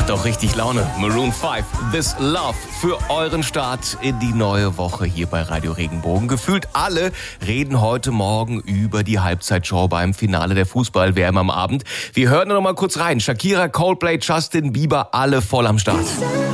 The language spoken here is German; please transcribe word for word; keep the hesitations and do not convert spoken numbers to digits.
Macht doch richtig Laune. Maroon fünf, This Love für euren Start in die neue Woche hier bei Radio Regenbogen. Gefühlt alle reden heute Morgen über die Halbzeitshow beim Finale der Fußball-W M am Abend. Wir hören noch mal kurz rein. Shakira, Coldplay, Justin Bieber, alle voll am Start.